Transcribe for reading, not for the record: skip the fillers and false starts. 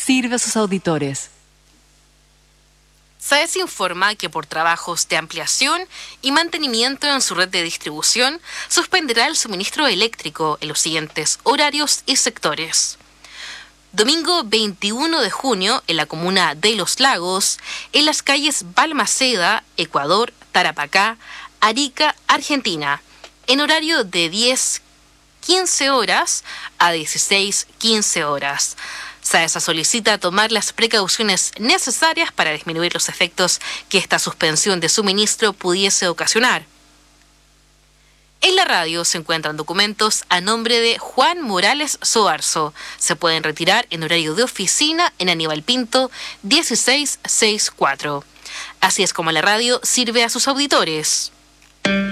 sirve a sus auditores. SAES informa que por trabajos de ampliación y mantenimiento en su red de distribución, suspenderá el suministro eléctrico en los siguientes horarios y sectores. Domingo 21 de junio, en la comuna de Los Lagos, en las calles Balmaceda, Ecuador, Tarapacá, Arica, Argentina, en horario de 10:15 horas a 16:15 horas. SAESA solicita tomar las precauciones necesarias para disminuir los efectos que esta suspensión de suministro pudiese ocasionar. En la radio se encuentran documentos a nombre de Juan Morales Soarzo. Se pueden retirar en horario de oficina en Aníbal Pinto 1664. Así es como la radio sirve a sus auditores.